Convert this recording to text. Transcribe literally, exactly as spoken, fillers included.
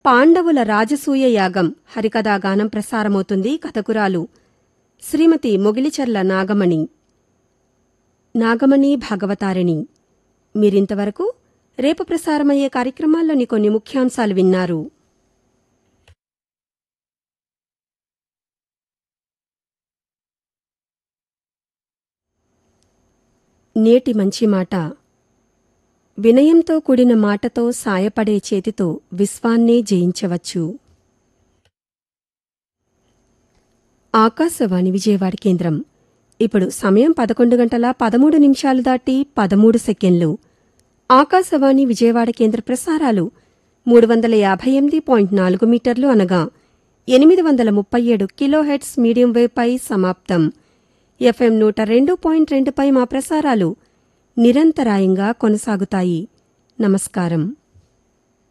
పాండవుల రాజసూయ యాగం హరికథాగానం ప్రసారమవుతుంది. కథకురాలు శ్రీమతి మొగిలిచర్ల నాగమణి నాగమణి భాగవతారిణి. మీరింతవరకు రేపు ప్రసారమయ్యే కార్యక్రమాల్లోని కొన్ని ముఖ్యాంశాలు విన్నారు. నేటి మంచి మాట. వినయంతో కూడిన మాటతో సాయపడే చేతితో విశ్వాన్నే జయించవచ్చు. ఆకాశవాణి విజయవాడ కేంద్రం. ఇప్పుడు సమయం పదకొండు గంటల పదమూడు నిమిషాలు దాటి పదమూడు సెకండ్లు. ఆకాశవాణి విజయవాడ కేంద్ర ప్రసారాలు మూడు వందల యాభై ఎనిమిది పాయింట్ నాలుగు మీటర్లు అనగా ఎనిమిది వందల ముప్పై ఏడు కిలోహెర్ట్జ్ మీడియం వేవ్పై సమాప్తం. ఎఫ్ఎం నూట రెండు పాయింట్ రెండుపై మా ప్రసారాలు నిరంతరాయంగా కొనసాగుతాయి. నమస్కారం.